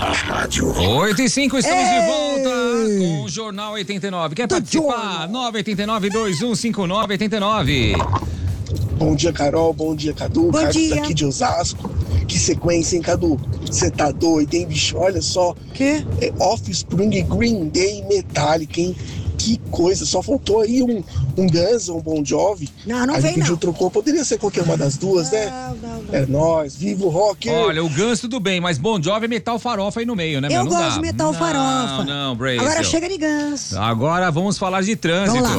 A rádio. 8h05, estamos de volta com o Jornal 89. Quer participar? 989-2159-89. Bom dia, Carol. Bom dia, Cadu. Bom dia. Daqui de Osasco. Que sequência, hein, Cadu? Você tá doido, hein, bicho? Olha só. Quê? Offspring, Green Day, Metallica, hein? Que coisa. Só faltou aí um Guns ou um Bon Jovi. Não a vem gente não. Trocou. Poderia ser qualquer uma das duas, né? Não. É nóis. Viva o rock. Olha, o Guns tudo bem, mas Bon Jovi é metal farofa aí no meio, né, meu? Eu Não gosto dá. de metal farofa. Não, Brace. Agora chega de Guns. Agora vamos falar de trânsito. Vamos lá.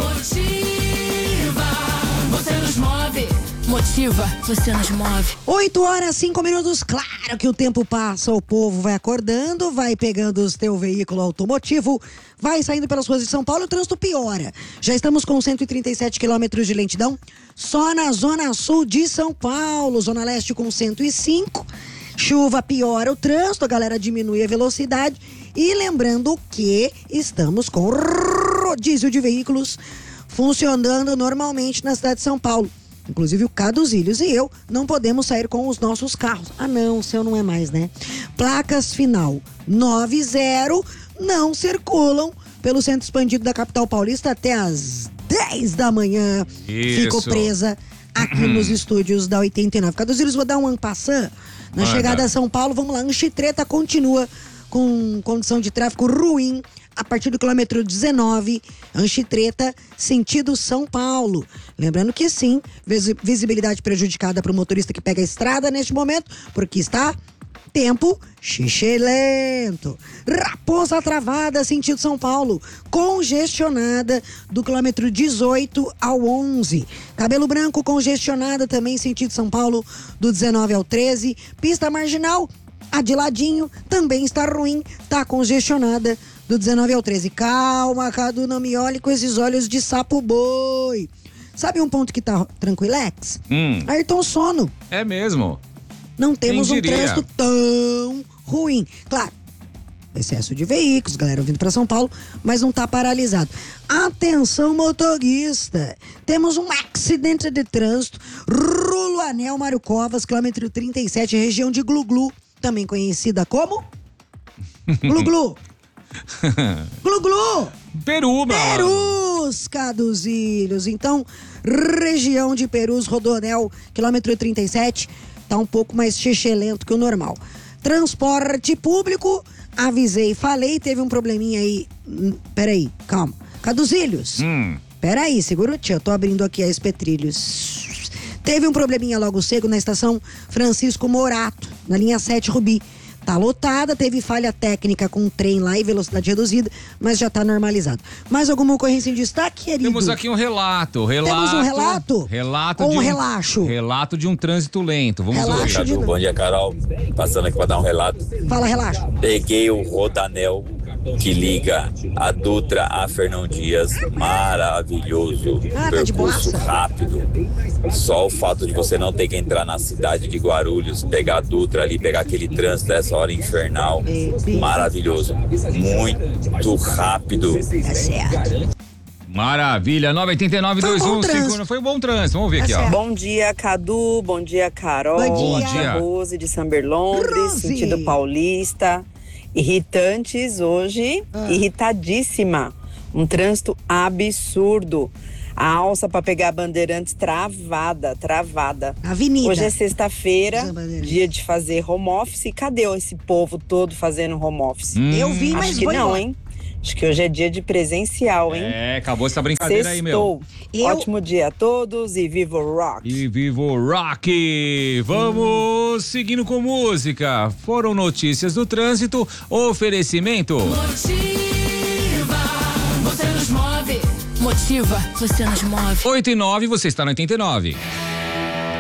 Você nos move. Motiva, você nos move. 8h05. Claro que o tempo passa, o povo vai acordando, vai pegando o teu veículo automotivo, vai saindo pelas ruas de São Paulo, o trânsito piora. Já estamos com 137 quilômetros de lentidão só na zona sul de São Paulo, zona leste com 105. Chuva piora o trânsito, a galera diminui a velocidade. E lembrando que estamos com rodízio de veículos funcionando normalmente na cidade de São Paulo. Inclusive o Caduzílios e eu não podemos sair com os nossos carros. Ah não, o seu não é mais, né? Placas final 90 não circulam pelo centro expandido da capital paulista até às 10 da manhã. Isso. Fico presa aqui nos estúdios da 89. Caduzílios, vou dar um ampassã na chegada a São Paulo. Vamos lá, Anchieta continua com condição de tráfego ruim a partir do quilômetro 19, Anchieta, sentido São Paulo. Lembrando que sim, visibilidade prejudicada para o motorista que pega a estrada neste momento, porque está tempo xixelento. Raposa Travada, sentido São Paulo, congestionada do quilômetro 18 ao 11. Cabelo Branco, congestionada também, sentido São Paulo, do 19 ao 13. Pista Marginal, a de ladinho, também está ruim, está congestionada do 19 ao 13. Calma, Cadu, não me olhe com esses olhos de sapo boi. Sabe um ponto que tá tranquilex? Ayrton Sono. É mesmo. Não temos Quem um diria? trânsito tão ruim. Claro, excesso de veículos, galera vindo para São Paulo, mas não tá paralisado. Atenção, motorista. Temos um acidente de trânsito. Rulo Anel Mário Covas, quilômetro 37, região de Glu-Glu, também conhecida como Glu-Glu. Glu-Glu! Peruba. Perus, Caduzílios. Então, região de Perus, Rodoanel, quilômetro 37, tá um pouco mais xixelento que o normal. Transporte público, avisei, falei, teve um probleminha aí. Peraí, calma. Caduzílios. Peraí, segura o tio, eu tô abrindo aqui a Espetrilhos. Teve um probleminha logo cedo na estação Francisco Morato, na linha 7 Rubi. Tá lotada, teve falha técnica com o trem lá e velocidade reduzida, mas já tá normalizado. Mais alguma ocorrência em destaque, querido? Temos aqui um relato. Temos um relato? Relato Ou de um relaxo? Relato de um trânsito lento. Vamos Relaxo ouvir. de novo. Bom dia, Carol. Passando aqui para dar um relato. Fala, relaxa. Peguei o Rodanel que liga a Dutra a Fernão Dias. Maravilhoso. Ah, tá de Percurso boaça. rápido. Só o fato de você não ter que entrar na cidade de Guarulhos, pegar a Dutra ali, pegar aquele trânsito dessa hora infernal. Maravilhoso. Muito rápido. Tá certo. Maravilha. 989-2151. Foi um bom trânsito. Vamos ver aqui, ó. certo. Bom dia, Cadu. Bom dia, Carol. Bom dia. Rose de Samber Londres, Rose. sentido paulista. Irritantes hoje, irritadíssima. Um trânsito absurdo. A alça para pegar Bandeirantes travada. Avenida. Hoje é sexta-feira, Usa Bandeirantes. dia de fazer home office. Cadê esse povo todo fazendo home office? Eu vi, mas Acho que vou não, embora. hein? Acho que hoje é dia de presencial, hein? É, acabou essa brincadeira aí, meu. Sextou. Ótimo dia a todos e viva o rock! E viva o rock! Vamos seguindo com música. Foram notícias do trânsito, oferecimento. Motiva, você nos move. Motiva, você nos move. 8 e 9, você está no 89.